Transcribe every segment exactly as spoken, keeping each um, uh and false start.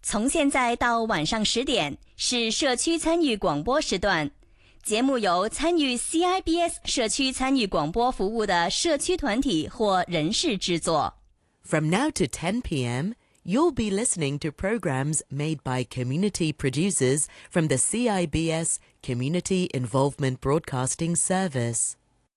從現在到晚上十點是社區參與廣播時段，節目由參與 C I B S 社區參與廣播服務的社區團體或人士製作。 From now to ten p.m., you'll be listening to programs made by community producers from the C I B S Community Involvement Broadcasting Service.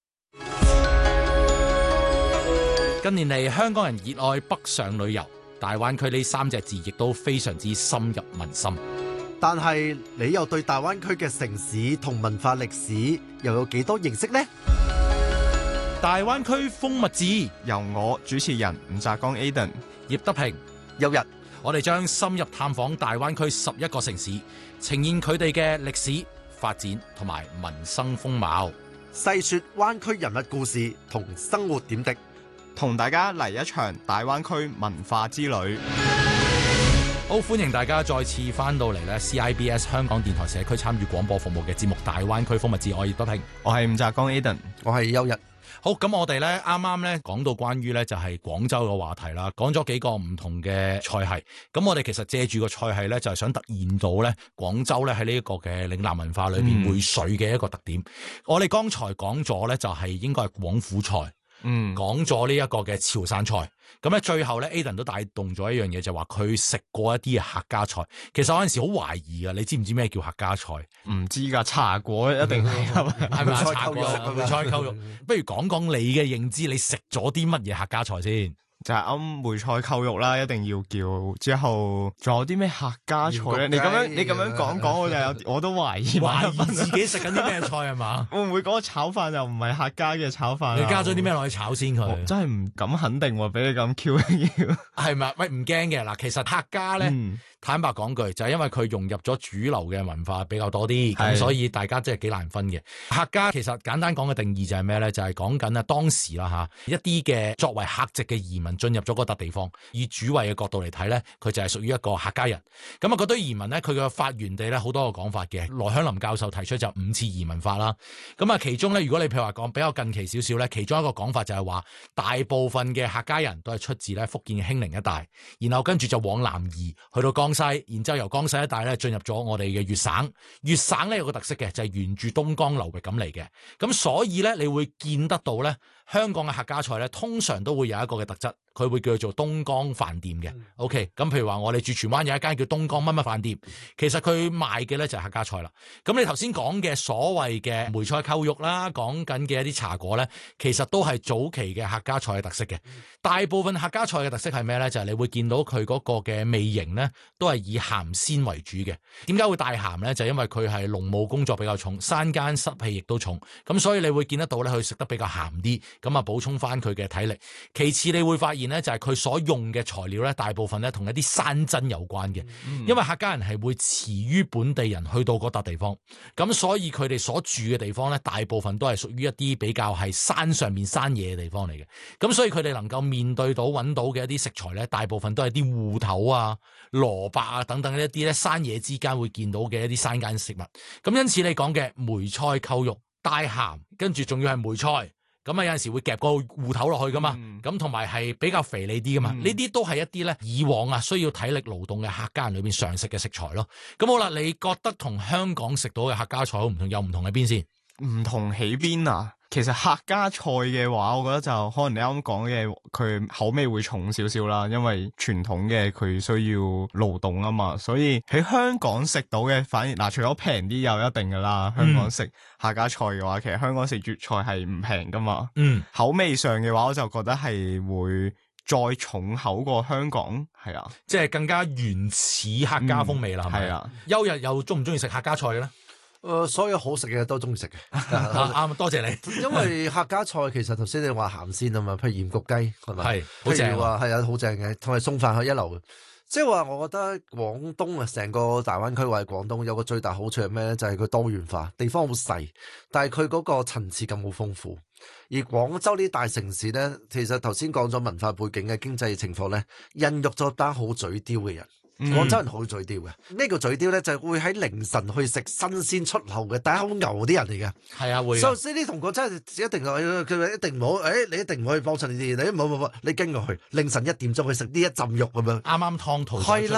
近年嚟，香港人熱愛北上旅遊，大灣區呢三隻字亦都非常之深入民心。 但係你又對大灣區嘅城市同文化歷史又有幾多認識呢？ 大灣區風物誌由我主持人吳澤剛 Aden、 葉德平、 有日， 我哋將深入探訪大灣區十一個城市，呈現佢哋嘅歷史發展同埋民生風貌， 細說灣區人物故事同生活點滴， 同大家嚟一場大灣區文化之旅。 好，歡迎大家再次翻到嚟咧 C I B S 香港電台社區參與廣播服務嘅節目《大灣區風物誌》，我葉德平， 我係吳澤剛 Aden， 我係有日。 好，咁我哋咧啱啱咧講到關於咧就係廣州嘅話題啦，講咗幾個唔同嘅菜系。咁我哋其實借住個菜系咧，就係想突現到咧廣州咧喺呢一個嘅嶺南文化裏邊匯水嘅一個特點。嗯、我哋剛才講咗咧就係應該係廣府菜，嗯，講咗呢一個嘅潮汕菜。咁咧最後咧 Aden 都帶動咗一樣嘢，就話佢食過一啲嘅客家菜。其實我有陣時好懷疑噶，你知唔知咩叫客家菜？ 唔知噶，茶果一定係係咪茶果？梅菜扣肉。不如講講你嘅認知，你食咗啲乜嘢客家菜先？ 就係啱梅菜扣肉啦，一定要叫。之後仲有啲咩客家菜咧？你咁樣你咁樣講講，我就有我都懷疑懷疑自己食緊啲咩菜係嘛？ 會唔會嗰個炒飯又唔係客家嘅炒飯？ 你加咗啲咩落去炒先佢？ 真係唔敢肯定喎，俾你咁 Q 一 Q。係咪？喂，唔驚嘅嗱，其實客家咧。嗯坦白講句，就係因為佢融入咗主流嘅文化比較多啲，咁所以大家真係幾難分嘅。客家其實簡單講嘅定義就係咩咧？就係講緊啊當時啦吓，一啲嘅作為客籍嘅移民進入咗嗰笪地方，以主位嘅角度嚟睇咧，佢就係屬於一個客家人。咁啊，嗰堆移民咧，佢嘅發源地咧好多個講法嘅。羅香林教授提出就五次移民法啦。咁啊，其中咧，如果你譬如話講比較近期少少咧，其中一個講法就係話，大部分嘅客家人都係出自咧福建嘅興寧一帶，然後跟住就往南移去到江西，然之後由江西一帶咧進入咗我哋嘅粵省。粵省咧有個特色嘅，就係沿住東江流域咁嚟嘅。咁所以咧，你會見得到咧，香港嘅客家菜咧，通常都會有一個嘅特質，佢會叫做東江飯店嘅。OK，咁譬如話我哋住荃灣有一間叫東江乜乜飯店，其實佢賣嘅咧就係客家菜啦。咁你頭先講嘅所謂嘅梅菜扣肉啦，講緊嘅一啲茶果咧，其實都係早期嘅客家菜嘅特色嘅。大部分客家菜嘅特色係咩咧？就係你會見到佢嗰個嘅味型咧，都係以鹹鮮為主嘅。點解會帶鹹咧？就係因為佢係農務工作比較重，山間濕氣亦都重，咁所以你會見得到咧，佢食得比較鹹啲，咁啊補充翻佢嘅體力。其次你會發現咧，就係佢所用嘅材料咧，大部分咧同一啲山珍有關嘅，嗯、因為客家人係會遲於本地人去到嗰笪地方，咁所以佢哋所住嘅地方咧，大部分都係屬於一啲比較係山上面山野嘅地方嚟嘅，咁所以佢哋能夠面對到揾到嘅一啲食材咧，大部分都係啲芋頭啊、蘿蔔啊等等一啲咧山野之間會見到嘅一啲山間食物。咁因此你講嘅梅菜扣肉帶鹹，跟住仲要係梅菜。咁啊，有陣時會夾個芋頭落去噶嘛，咁同埋係比較肥膩啲噶嘛，呢啲、嗯、都係一啲咧以往啊需要體力勞動嘅客家人裏邊常食嘅食材咯。咁好啦，你覺得同香港食到嘅客家菜好唔同，有唔同喺邊先？ 唔同喺邊啊？其實客家菜嘅話，我覺得就可能你啱啱講嘅，佢口味會重少少啦，因為傳統嘅佢需要勞動啊嘛，所以喺香港食到嘅反而嗱，除咗平啲又一定噶啦。香港食客家菜嘅話，嗯、其實香港食粵菜係唔平噶嘛。嗯，口味上嘅話，我就覺得係會再重口過香港，係啊， 即係更加原始客家風味啦，係咪、嗯？啊，休日又中唔中意食客家菜嘅咧？ 誒、呃，所有好食嘅都中意食嘅， 啱，多謝你。 因為客家菜其實頭先你話鹹鮮啊嘛，譬如鹽焗雞係咪？係， 好正。 話係啊，好正嘅，同埋餸飯係一流嘅。即係話，我覺得廣東啊，成個大灣區或者廣東有個最大好處係咩咧？就係、是、佢多元化，地方好細，但係佢嗰個層次感好豐富。而廣州呢大城市咧，其實頭先講咗文化背景嘅經濟情況咧，孕育咗班好嘴刁嘅人。廣州人好嘴刁嘅，呢個嘴刁咧就係會喺凌晨去食新鮮出爐嘅大口牛啲人嚟嘅。係啊，會。所以呢啲同學真係一定佢一定唔好，誒你一定唔可以幫襯呢啲嘢，你唔好唔好，你跟我去凌晨一點鐘去食呢一浸肉咁樣， 啱啱湯肚。 係啦。